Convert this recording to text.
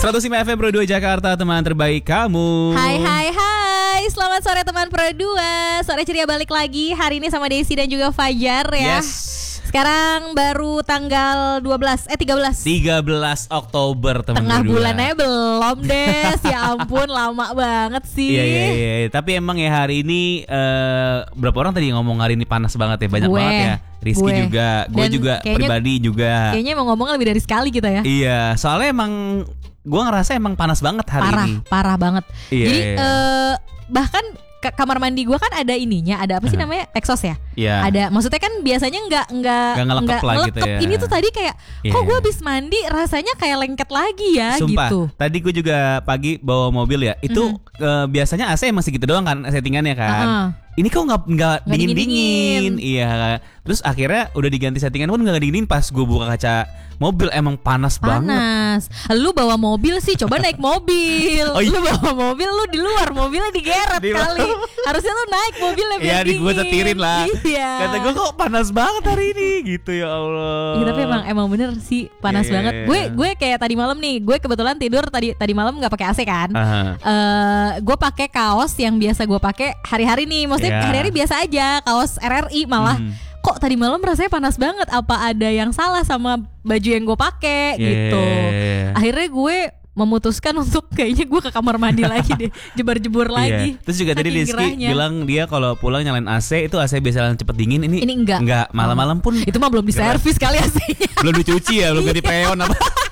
105 FM Pro 2 Jakarta, teman terbaik kamu. Hai, selamat sore teman Pro 2. Sore ceria balik lagi hari ini sama Desi dan juga Fajar ya. Yes. Sekarang baru tanggal 13 Oktober teman Tengah berdua. bulan aja belum Des. Ya ampun lama banget sih. Iya. Tapi emang ya hari ini berapa orang tadi ngomong hari ini panas banget ya. Banyak banget ya. Rizky juga, gue juga, pribadi juga. Kayaknya emang ngomongnya lebih dari sekali kita ya. Iya, soalnya emang gue ngerasa emang panas banget hari ini. Parah banget. Iya, Jadi iya. bahkan kamar mandi gue kan ada ininya, ada apa sih namanya, exhaust ya? Iya. Ada, maksudnya kan biasanya nggak ngelekep lah gitu ya. Ini tuh tadi kayak, kok Iya. gue habis mandi rasanya kayak lengket lagi ya. Sumpah, gitu. tadi gue juga pagi bawa mobil ya. Itu biasanya AC emang segitu doang kan settingannya kan. Ini kok nggak dingin. Iya. Terus akhirnya udah diganti settingan pun nggak dingin. Pas gue buka kaca mobil emang panas banget. Lu bawa mobil sih, coba naik mobil. Oh, iya. Lu bawa mobil, lu di luar, mobilnya digeret kali. Harusnya lu naik mobilnya biar Iya, dingin. gue setirin lah. Iya. Kata gue kok panas banget hari ini gitu, ya Allah. Iya, tapi emang bener sih panas Iya. banget. Gue kayak tadi malam nih, gue kebetulan tidur tadi malam nggak pakai AC kan. Gue pakai kaos yang biasa gue pakai hari-hari nih, maksudnya hari-hari biasa aja, kaos RRI malah. Kok tadi malam rasanya panas banget? Apa ada yang salah sama baju yang gue pakai gitu? Akhirnya gue memutuskan untuk kayaknya gue ke kamar mandi lagi deh, jebar-jebur lagi. Terus juga tadi Rizky bilang dia kalau pulang nyalain AC itu AC biasa cepet dingin. Ini enggak. Malam-malam pun itu mah belum diservis kali AC-nya. Belum dicuci ya, belum ganti freon apa.